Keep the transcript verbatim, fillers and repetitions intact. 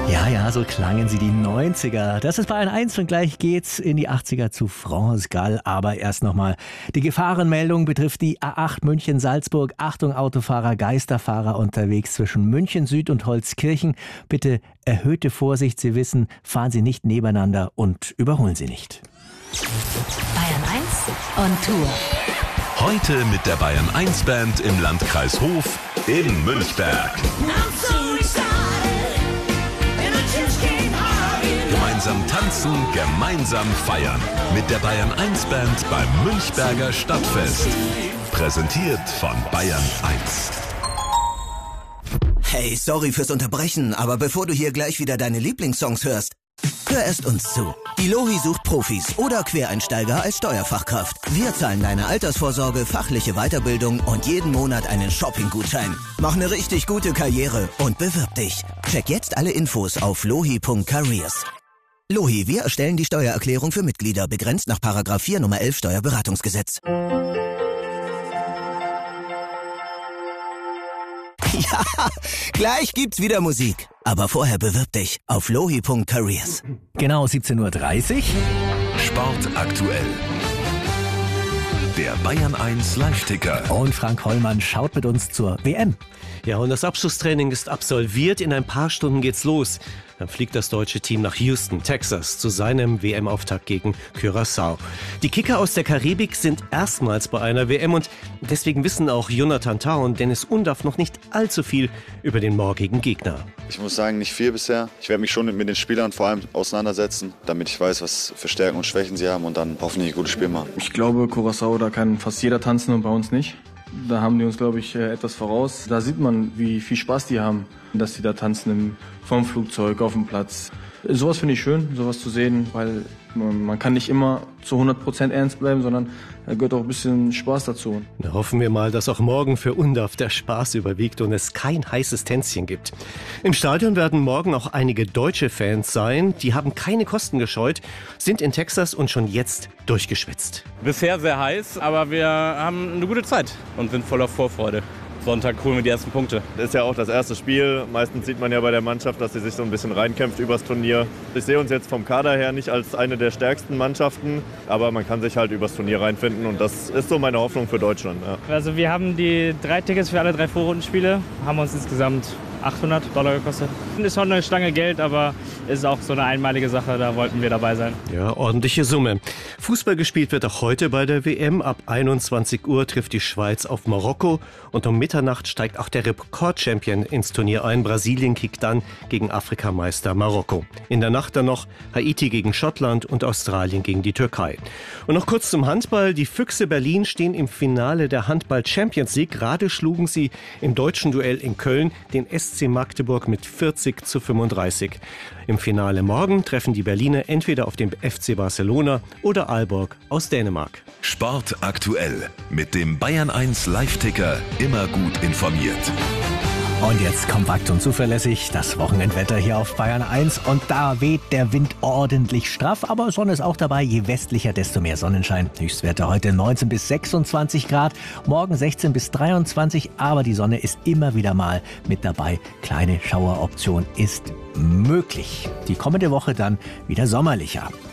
Ja, ja, so klangen sie die neunziger. Das ist Bayern eins und gleich geht's in die achtziger zu France Gall. Aber erst nochmal, die Gefahrenmeldung betrifft die A acht München-Salzburg. Achtung, Autofahrer, Geisterfahrer unterwegs zwischen München Süd und Holzkirchen. Bitte erhöhte Vorsicht, Sie wissen, fahren Sie nicht nebeneinander und überholen Sie nicht. Bayern eins on Tour. Heute mit der Bayern eins Band im Landkreis Hof in Münchberg. Gemeinsam tanzen, gemeinsam feiern. Mit der Bayern eins Band beim Münchberger Stadtfest. Präsentiert von Bayern eins. Hey, sorry fürs Unterbrechen, aber bevor du hier gleich wieder deine Lieblingssongs hörst, hör erst uns zu. Die Lohi sucht Profis oder Quereinsteiger als Steuerfachkraft. Wir zahlen deine Altersvorsorge, fachliche Weiterbildung und jeden Monat einen Shopping-Gutschein. Mach eine richtig gute Karriere und bewirb dich. Check jetzt alle Infos auf lohi punkt careers. Lohi, wir erstellen die Steuererklärung für Mitglieder, begrenzt nach Paragraph vier Nummer elf Steuerberatungsgesetz. Ja, gleich gibt's wieder Musik. Aber vorher bewirb dich auf lohi punkt careers. Genau, siebzehn Uhr dreißig. Sport aktuell. Der Bayern eins Live-Ticker. Und Frank Hollmann schaut mit uns zur W M. Ja, und das Abschlusstraining ist absolviert. In ein paar Stunden geht's los. Dann fliegt das deutsche Team nach Houston, Texas, zu seinem W M-Auftakt gegen Curaçao. Die Kicker aus der Karibik sind erstmals bei einer W M und deswegen wissen auch Jonathan Tah und Dennis Undaff noch nicht allzu viel über den morgigen Gegner. Ich muss sagen, nicht viel bisher. Ich werde mich schon mit den Spielern vor allem auseinandersetzen, damit ich weiß, was für Stärken und Schwächen sie haben und dann hoffentlich ein gutes Spiel machen. Ich glaube, Curaçao, da kann fast jeder tanzen und bei uns nicht. Da haben die uns, glaube ich, etwas voraus. Da sieht man, wie viel Spaß die haben, dass die da tanzen im, vom Flugzeug, auf dem Platz. Sowas finde ich schön, sowas zu sehen, weil man kann nicht immer zu hundert Prozent ernst bleiben, sondern da gehört auch ein bisschen Spaß dazu. Na, hoffen wir mal, dass auch morgen für Undaff der Spaß überwiegt und es kein heißes Tänzchen gibt. Im Stadion werden morgen auch einige deutsche Fans sein. Die haben keine Kosten gescheut, sind in Texas und schon jetzt durchgeschwitzt. Bisher sehr heiß, aber wir haben eine gute Zeit und sind voller Vorfreude. Sonntag holen wir die ersten Punkte. Das ist ja auch das erste Spiel. Meistens sieht man ja bei der Mannschaft, dass sie sich so ein bisschen reinkämpft übers Turnier. Ich sehe uns jetzt vom Kader her nicht als eine der stärksten Mannschaften, aber man kann sich halt übers Turnier reinfinden und das ist so meine Hoffnung für Deutschland. Ja. Also wir haben die drei Tickets für alle drei Vorrundenspiele, haben uns insgesamt achthundert Dollar gekostet. Ist schon eine Stange Geld, aber ist auch so eine einmalige Sache, da wollten wir dabei sein. Ja, ordentliche Summe. Fußball gespielt wird auch heute bei der W M. Ab einundzwanzig Uhr trifft die Schweiz auf Marokko und um Mitternacht steigt auch der Rekordchampion ins Turnier ein. Brasilien kickt dann gegen Afrikameister Marokko. In der Nacht dann noch Haiti gegen Schottland und Australien gegen die Türkei. Und noch kurz zum Handball. Die Füchse Berlin stehen im Finale der Handball-Champions League. Gerade schlugen sie im deutschen Duell in Köln den S C Magdeburg mit vierzig zu fünfunddreißig. Im Finale morgen treffen die Berliner entweder auf den F C Barcelona oder Aalborg aus Dänemark. Sport aktuell mit dem Bayern eins Live-Ticker. Immer gut informiert. Und jetzt kompakt und zuverlässig das Wochenendwetter hier auf Bayern eins. Und da weht der Wind ordentlich straff, aber Sonne ist auch dabei. Je westlicher, desto mehr Sonnenschein. Höchstwerte heute neunzehn bis sechsundzwanzig Grad, morgen sechzehn bis dreiundzwanzig. Aber die Sonne ist immer wieder mal mit dabei. Kleine Schaueroption ist möglich. Die kommende Woche dann wieder sommerlicher.